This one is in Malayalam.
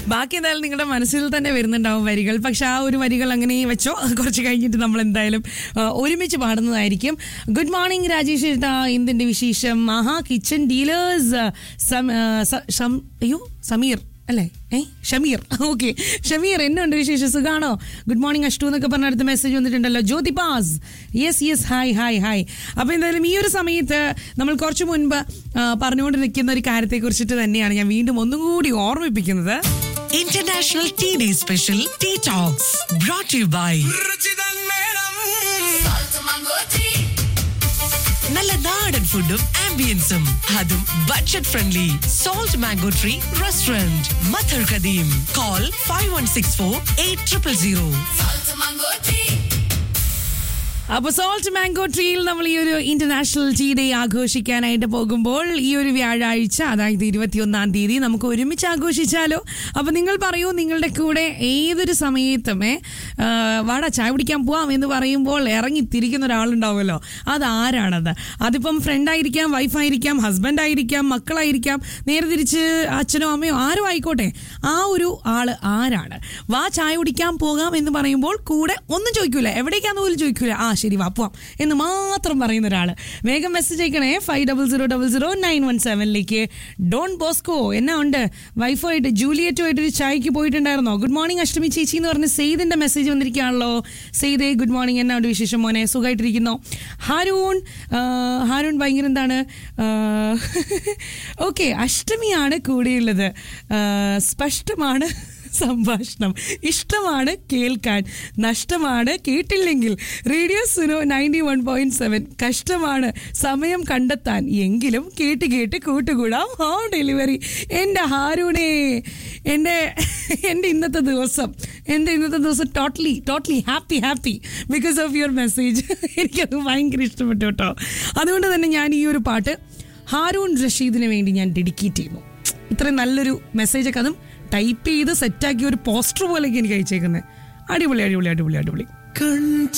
ബാക്കി എന്തായാലും നിങ്ങളുടെ മനസ്സിൽ തന്നെ വരുന്നുണ്ടാവും വരികൾ. പക്ഷെ ആ ഒരു വരികൾ അങ്ങനെ വെച്ചോ, കുറച്ച് കഴിഞ്ഞിട്ട് നമ്മൾ എന്തായാലും ഒരുമിച്ച് പാടുന്നതായിരിക്കും. ഗുഡ് മോർണിംഗ് രാജേഷ് ഏട്ടാ, എന്തിന്റെ വിശേഷം? ആഹാ, കിച്ചൺ ഡീലേഴ്സ് സമീർ അല്ലേ? ഷമീർ. ഓക്കെ ഷമീർ, എന്നുണ്ട് വിശേഷം? സുഖാണോ? ഗുഡ് മോർണിംഗ് അഷ്ടു എന്നൊക്കെ പറഞ്ഞ അടുത്ത മെസ്സേജ് വന്നിട്ടുണ്ടല്ലോ. ജ്യോതിപാസ്, യെസ് ഹായ്. അപ്പൊ എന്തായാലും ഈ ഒരു സമയത്ത് നമ്മൾ കുറച്ചു മുൻപ് പറഞ്ഞുകൊണ്ടിരിക്കുന്ന ഒരു കാര്യത്തെ കുറിച്ചിട്ട് തന്നെയാണ് ഞാൻ വീണ്ടും ഒന്നും കൂടി ഓർമ്മിപ്പിക്കുന്നത്. International tea day special tea talks brought you by നല്ല നാടൻ ഫുഡും ആംബിയൻസും, അതും budget friendly. Salt mango tree restaurant, മഥർ കദീം. Call 5164-8000. അപ്പൊ സോൾട്ട് മാംഗോ ട്രീയിൽ നമ്മൾ ഈ ഒരു ഇന്റർനാഷണൽ ടീ ഡേ ആഘോഷിക്കാനായിട്ട് പോകുമ്പോൾ ഈ ഒരു വ്യാഴാഴ്ച, അതായത് 21-ാം തീയതി നമുക്ക് ഒരുമിച്ച് ആഘോഷിച്ചാലോ? അപ്പൊ നിങ്ങൾ പറയൂ, നിങ്ങളുടെ കൂടെ ഏതൊരു സമയത്തും വാടാ ചായ കുടിക്കാൻ പോവാം എന്ന് പറയുമ്പോൾ ഇറങ്ങി തിരിക്കുന്ന ഒരാളുണ്ടാവുമല്ലോ, അതാരാണത്? അതിപ്പം ഫ്രണ്ടായിരിക്കാം, വൈഫായിരിക്കാം, ഹസ്ബൻഡായിരിക്കാം, മക്കളായിരിക്കാം, നേരെ തിരിച്ച് അച്ഛനോ അമ്മയോ ആരും ആയിക്കോട്ടെ, ആ ഒരു ആള് ആരാണ്? വാ ചായ കുടിക്കാൻ പോകാം എന്ന് പറയുമ്പോൾ കൂടെ ഒന്നും ചോദിക്കൂല, എവിടേക്കാന്ന് പോലും ചോദിക്കൂല, ആ ശരി വാ പോവാം എന്ന് മാത്രം പറയുന്ന ഒരാള്. വേഗം മെസ്സേജ് അയക്കണേ 50000917 ഡോൺ ബോസ്കോ. എന്നാ ഉണ്ട്? വൈഫായിട്ട് ജൂലിയറ്റുമായിട്ട് ഒരു ചായക്ക് പോയിട്ടുണ്ടായിരുന്നോ? ഗുഡ് മോർണിംഗ് അഷ്ടമി ചേച്ചി എന്ന് പറഞ്ഞ് സെയ്ദിന്റെ മെസ്സേജ് വന്നിരിക്കുകയാണല്ലോ. സെയ്ദേ ഗുഡ് മോർണിംഗ്, എന്നാ ഉണ്ട് വിശേഷം മോനെ? സുഖമായിട്ടിരിക്കുന്നോ? ഹാരൂൺ ഭയങ്കര എന്താണ്? ഓക്കെ, അഷ്ടമിയാണ് കൂടെയുള്ളത്. സ്പഷ്ടമാണ് സംഭാഷണം, ഇഷ്ടമാണ് കേൾക്കാൻ, നഷ്ടമാണ് കേട്ടില്ലെങ്കിൽ. റേഡിയോ സുനോ 91.7. കഷ്ടമാണ് സമയം കണ്ടെത്താൻ, എങ്കിലും കേട്ട് കൂട്ടുകൂടാം. Home delivery. എൻ്റെ ഹാരൂണേ, എൻ്റെ ഇന്നത്തെ ദിവസം totally happy because of your message. എനിക്കത് ഭയങ്കര ഇഷ്ടപ്പെട്ടു കേട്ടോ. അതുകൊണ്ട് തന്നെ ഞാൻ ഈ ഒരു പാട്ട് ഹാരൂൺ റഷീദിന് വേണ്ടി ഞാൻ ഡെഡിക്കേറ്റ് ചെയ്യുന്നു. ഇത്രയും നല്ലൊരു മെസ്സേജൊക്കെ അതും ടൈപ്പ് ചെയ്ത് സെറ്റാക്കി ഒരു പോസ്റ്റർ പോലെയൊക്കെ എനിക്ക് അയച്ചേക്കുന്നത്. അടിപൊളി.